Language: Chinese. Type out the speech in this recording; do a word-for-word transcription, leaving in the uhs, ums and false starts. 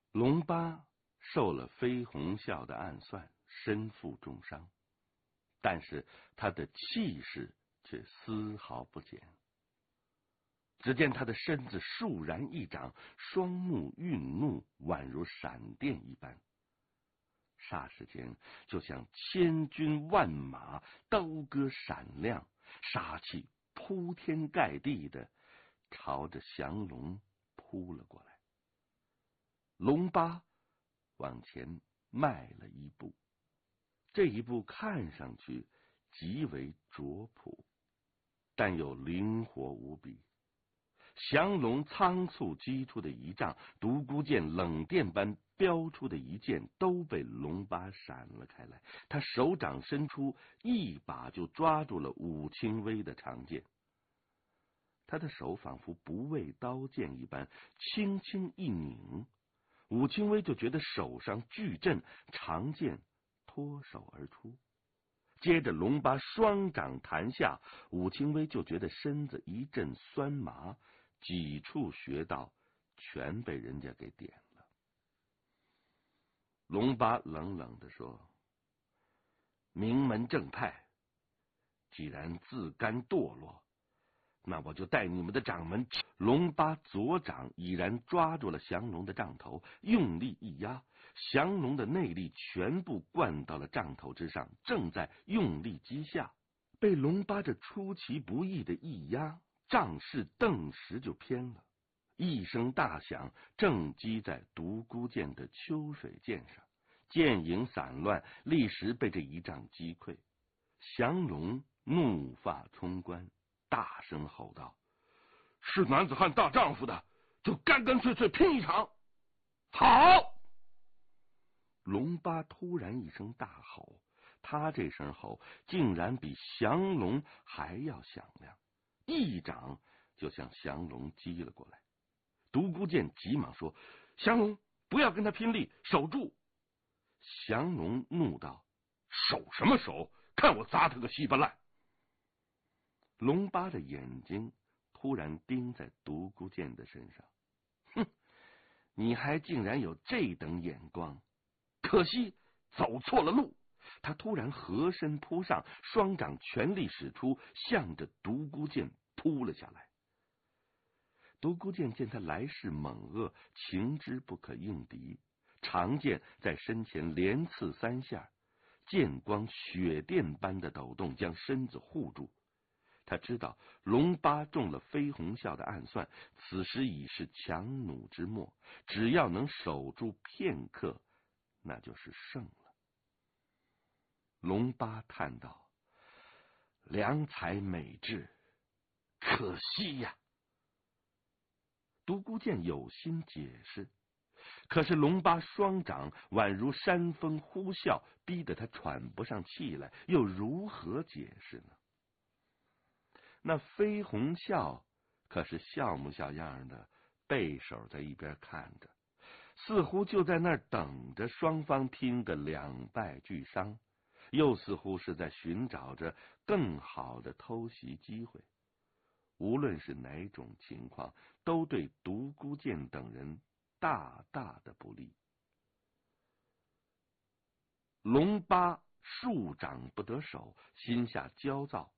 龙八受了飞鸿啸的暗算，身负重伤，但是他的气势却丝毫不减。只见他的身子倏然一长，双目运怒，宛如闪电一般，霎时间就像千军万马，刀戈闪亮，杀气铺天盖地的朝着降龙扑了过来。龙八往前迈了一步，这一步看上去极为拙朴，但又灵活无比。降龙仓促击出的一丈，独孤剑冷电般飙出的一剑，都被龙八闪了开来。他手掌伸出，一把就抓住了武清微的长剑。他的手仿佛不畏刀剑一般，轻轻一拧，武清微就觉得手上巨震，长剑脱手而出。接着龙八双掌弹下，武清微就觉得身子一阵酸麻，几处穴道全被人家给点了。龙八冷冷地说：“名门正派，既然自甘堕落，那我就带你们的掌门。”龙八左掌已然抓住了降龙的杖头，用力一压，降龙的内力全部灌到了杖头之上，正在用力击下。被龙八这出其不意的一压，杖势顿时就偏了，一声大响，正击在独孤剑的秋水剑上，剑影散乱，立时被这一杖击溃。降龙怒发冲冠，大声吼道：“是男子汉大丈夫的，就干干脆脆拼一场！”好！龙八突然一声大吼，他这声吼竟然比降龙还要响亮，一掌就向降龙击了过来。独孤剑急忙说：“降龙，不要跟他拼力，守住！”降龙怒道：“守什么守？看我砸他个稀巴烂！”龙八的眼睛突然盯在独孤剑的身上，哼，你还竟然有这等眼光，可惜走错了路。他突然合身扑上，双掌全力使出，向着独孤剑扑了下来。独孤剑见他来势猛恶，情知不可应敌，长剑在身前连刺三下，剑光雪电般的抖动，将身子护住。他知道龙八中了飞鸿啸的暗算，此时已是强弩之末，只要能守住片刻，那就是胜了。龙八叹道：“良才美智，可惜呀！”独孤剑有心解释，可是龙八双掌宛如山风呼啸，逼得他喘不上气来，又如何解释呢？那飞鸿啸可是笑模笑样的背手在一边看着，似乎就在那儿等着双方拼个两败俱伤，又似乎是在寻找着更好的偷袭机会。无论是哪种情况，都对独孤剑等人大大的不利。龙八数掌不得手，心下焦躁，